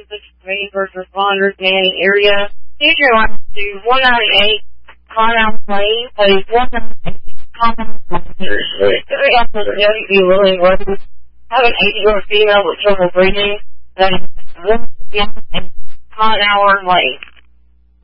participating first responders manning area. Future line to 198 Connow Lane, please 198 Connow Lane. Could we also be willing to have an 80-year-old female with trouble breathing that is 198 Connow Lane.